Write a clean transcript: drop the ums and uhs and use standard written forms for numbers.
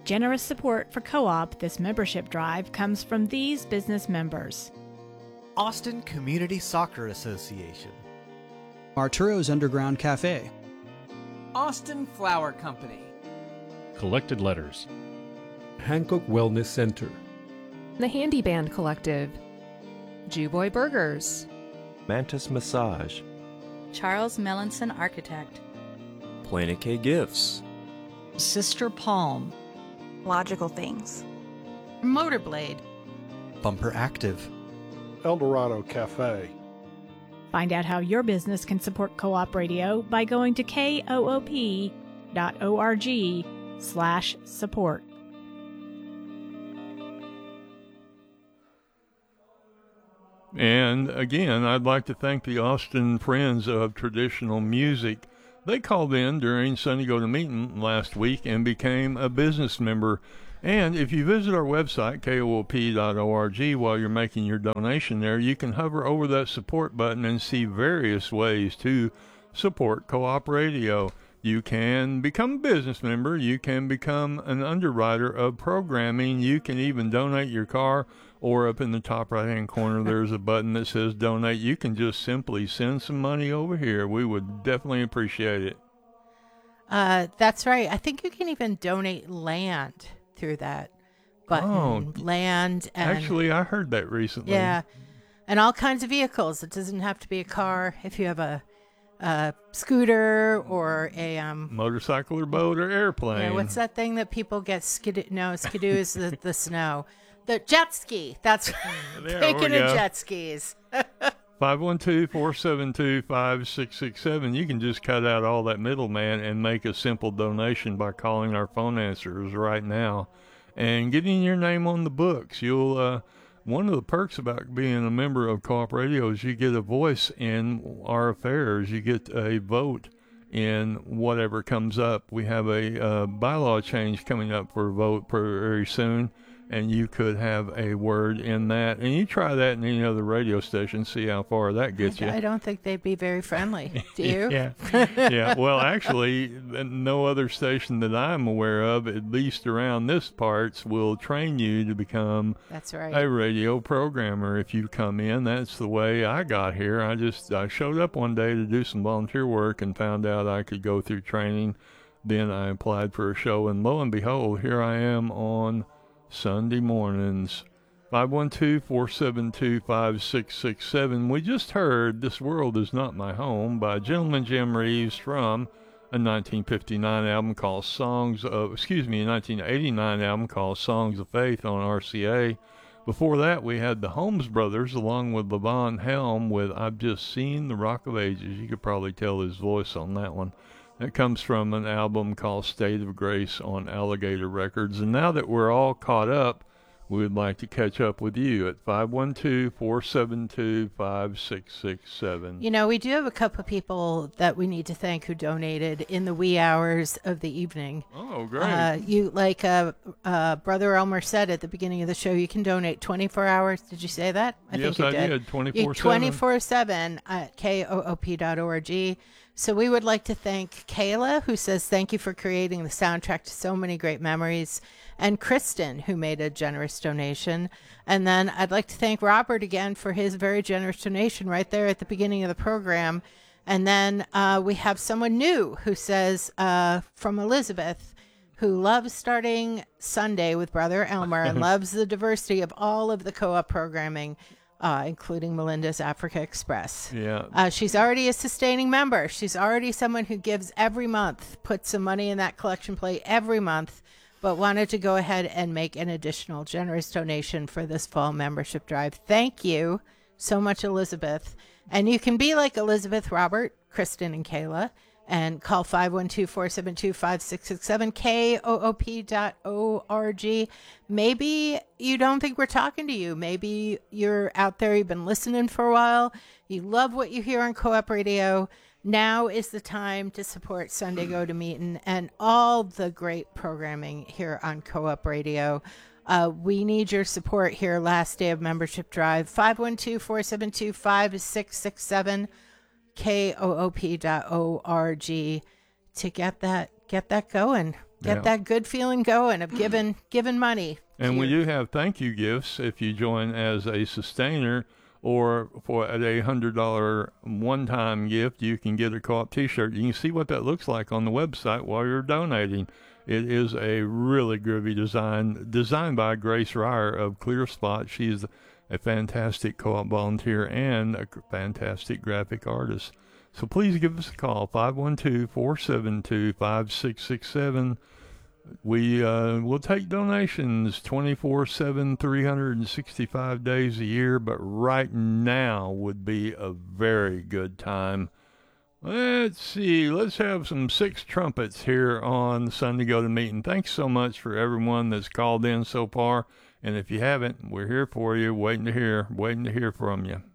Generous support for Co-op this membership drive comes from these business members. Austin Community Soccer Association, Arturo's Underground Cafe, Austin Flower Company, Collected Letters, Hancock Wellness Center, The Handy Band Collective, Jewboy Burgers, Mantis Massage, Charles Melanson Architect, Planet K Gifts, Sister Palm, Logical Things, Motorblade, Bumper Active, Eldorado Cafe. Find out how your business can support Co-op Radio by going to koop.org/support. And again, I'd like to thank the Austin Friends of Traditional Music. They called in during Sunday Go to Meeting last week and became a business member. And if you visit our website, koop.org, while you're making your donation there, you can hover over that support button and see various ways to support Co-op Radio. You can become a business member. You can become an underwriter of programming. You can even donate your car, or up in the top right-hand corner, there's a button that says donate. You can just simply send some money over here. We would definitely appreciate it. That's right. I think you can even donate land through that button. Oh, land. And, actually, I heard that recently. Yeah. And all kinds of vehicles. It doesn't have to be a car. If you have a scooter or a motorcycle or boat or airplane. Yeah, what's that thing that people get skidoo? No, skidoo is the snow. The jet ski. That's taking a jet skis. 512-472-5667. You can just cut out all that middleman and make a simple donation by calling our phone answers right now and getting your name on the books. You'll one of the perks about being a member of Co-op Radio is you get a voice in our affairs. You get a vote in whatever comes up. We have a bylaw change coming up for a vote very soon, and you could have a word in that. And you try that in any other radio station, see how far that gets you. I don't think they'd be very friendly. Do you? Yeah. Yeah. Well, actually, no other station that I'm aware of, at least around this parts, will train you to become a radio programmer. If you come in, that's the way I got here. I showed up one day to do some volunteer work and found out I could go through training. Then I applied for a show, and lo and behold, here I am on Sunday mornings. 512-472-5667. We just heard This World Is Not My Home by Gentleman Jim Reeves from a 1959 album called a 1989 album called Songs of Faith on RCA. Before that, we had the Holmes Brothers along with Levon Helm with I've Just Seen the Rock of Ages. You could probably tell his voice on that one. It comes from an album called State of Grace on Alligator Records. And now that we're all caught up, we would like to catch up with you at 512-472-5667. You know, we do have a couple of people that we need to thank who donated in the wee hours of the evening. Oh, great. Brother Elmer said at the beginning of the show, you can donate 24 hours. Did you say that? Yes, I did. 24/7. 24/7 at koop.org. So we would like to thank Kayla, who says thank you for creating the soundtrack to so many great memories, and Kristen, who made a generous donation. And then I'd like to thank Robert again for his very generous donation right there at the beginning of the program. And then we have someone new who says, from Elizabeth, who loves starting Sunday with Brother Elmer and loves the diversity of all of the co-op programming, including Melinda's Africa Express. Yeah. She's already a sustaining member. She's already someone who gives every month, puts some money in that collection plate every month, but wanted to go ahead and make an additional generous donation for this fall membership drive. Thank you so much, Elizabeth. And you can be like Elizabeth, Robert, Kristen, and Kayla, and call 512-472-5667, koop.org. Maybe you don't think we're talking to you. Maybe you're out there, you've been listening for a while, you love what you hear on Co-op Radio. Now is the time to support Sunday Go to Meetin' and all the great programming here on Co-op Radio. We need your support here last day of membership drive. 512-472-5667, koop.org to get that going. Get that good feeling going of giving money. And we do have thank you gifts if you join as a sustainer, or for a $100 one-time gift, you can get a co-op T-shirt. You can see what that looks like on the website while you're donating. It is a really groovy design, designed by Grace Ryer of Clear Spot. She's a fantastic co-op volunteer and a fantastic graphic artist. So please give us a call, 512-472-5667. We will take donations 24/7, 365 days a year, but right now would be a very good time. Let's see. Let's have some Six Trumpets here on Sunday Go to Meeting. Thanks so much for everyone that's called in so far. And if you haven't, we're here for you, waiting to hear from you.